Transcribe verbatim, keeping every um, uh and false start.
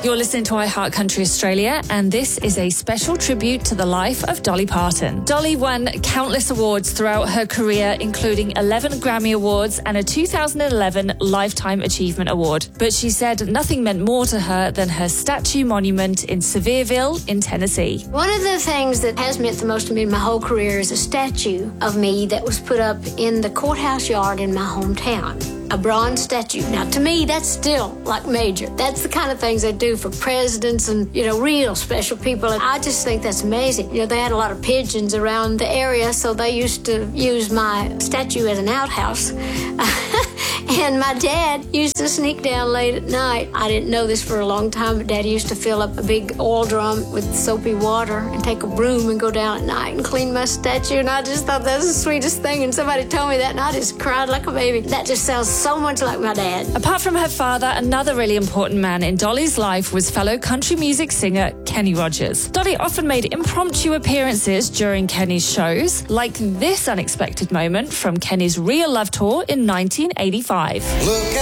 You're listening to iHeart Country Australia, and this is a special tribute to the life of Dolly Parton. Dolly won countless awards throughout her career, including eleven Grammy Awards and a two thousand eleven Lifetime Achievement Award. But she said nothing meant more to her than her statue monument in Sevierville in Tennessee. One of the things that has meant the most to me in my whole career is a statue of me that was put up in the courthouse yard in my hometown. A bronze statue. Now, to me, that's still like major. That's the kind of things they do for presidents and, you know, real special people. And I just think that's amazing. You know, they had a lot of pigeons around the area, so they used to use my statue as an outhouse. And my dad used to sneak down late at night. I didn't know this for a long time, but Dad used to fill up a big oil drum with soapy water and take a broom and go down at night and clean my statue. And I just thought that was the sweetest thing. And somebody told me that, and I just cried like a baby. That just sounds so much like my dad. Apart from her father, another really important man in Dolly's life was fellow country music singer Kenny Rogers. Dolly often made impromptu appearances during Kenny's shows, like this unexpected moment from Kenny's Real Love Tour in nineteen eighty-five. Look